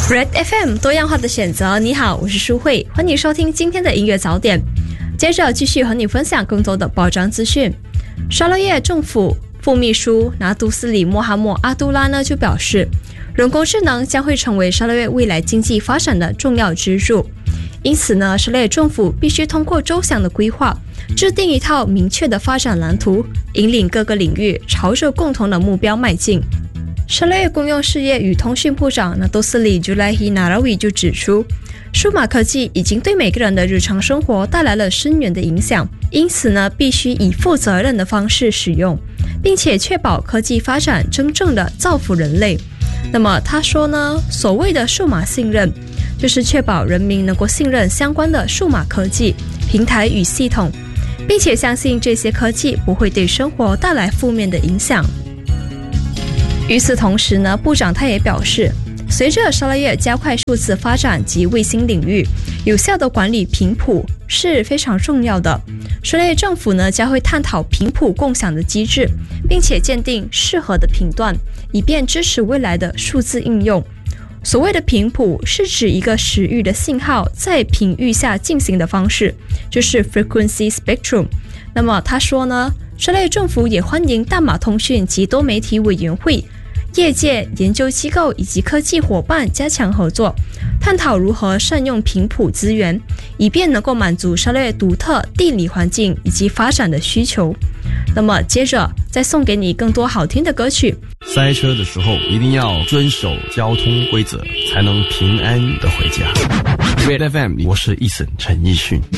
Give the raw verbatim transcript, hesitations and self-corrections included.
Red F M 多样化的选择，你好，我是舒慧，欢迎收听今天的音乐早点。接着继续和你分享更多的保障资讯。沙拉越政府副秘书拿督斯里莫哈默阿杜拉呢就表示，人工智能将会成为沙拉越未来经济发展的重要支柱。因此呢，沙拉越政府必须通过周详的规划，制定一套明确的发展蓝图，引领各个领域朝着共同的目标迈进。沙拉越公用事业与通讯部长纳多斯里朱莱希纳拉维就指出，数码科技已经对每个人的日常生活带来了深远的影响，因此呢，必须以负责任的方式使用，并且确保科技发展真正的造福人类。那么他说呢，所谓的数码信任，就是确保人民能够信任相关的数码科技平台与系统，并且相信这些科技不会对生活带来负面的影响。与此同时呢，部长他也表示，随着沙拉越加快数字发展及卫星领域，有效的管理频谱是非常重要的。沙拉越政府呢将会探讨频谱共享的机制，并且鉴定适合的频段，以便支持未来的数字应用。所谓的频谱是指一个时域的信号在频域下进行的方式，就是 frequency spectrum。那么他说呢，沙拉越政府也欢迎大马通讯及多媒体委员会、业界、研究机构以及科技伙伴加强合作，探讨如何善用频谱资源，以便能够满足沙拉越独特地理环境以及发展的需求。那么接着再送给你更多好听的歌曲。 塞车的时候一定要遵守交通规则，才能平安的回家。Red F M， 我是Eason陈奕迅。